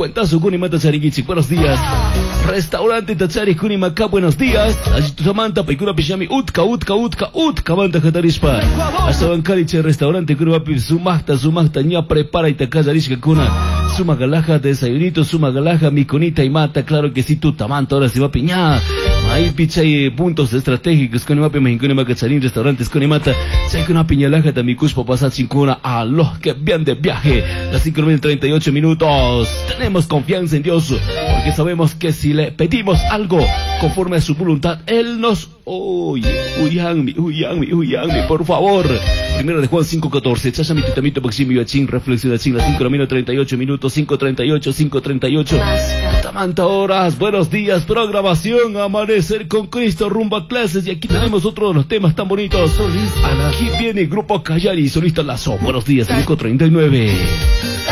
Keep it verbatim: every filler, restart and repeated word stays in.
Cuentazo Kunimata Charingichi, buenos días. Restaurante Tachari Kunimaka, buenos días. Samantha Paikura Pishami, Utka, Utka, Utka, Utka, Manta Jatarispa. Hasta Bancaliche, restaurante Kuruapi, Sumachta, Sumachta, ña prepara y Takazarishka Kuna. Suma galaja, desayunito, suma galaja, mi conita y mata, claro que sí, tu tamanta, ahora se va a piñar. Ahí picha y puntos estratégicos, con imape mexicano, macacharín, restaurantes, con imata. Se hay que una piñalaja, también cuspo pasar sin cuna, a los que vienen de viaje. Las cinco mil treinta y ocho minutos, tenemos confianza en Dios, porque sabemos que si le pedimos algo conforme a su voluntad, Él nos oye. Uyangmi, uyangmi, uyangmi, por favor. Primero de Juan cinco catorce, chachami titamito maximi yachín, reflexión de las cinco menos treinta y ocho minutos, cinco treinta y ocho, cinco treinta y ocho. Tamanta horas, buenos días, programación, Amanecer con Cristo, rumbo a clases, y aquí tenemos otro de los temas tan bonitos. Aquí viene Grupo Callari, solista Lazo, buenos días, cinco treinta y nueve.